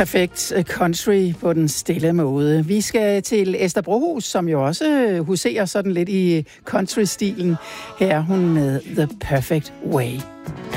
Perfekt country på den stille måde. Vi skal til Esther Brohus, som jo også huserer sådan lidt i country-stilen. Her er hun med The Perfect Way.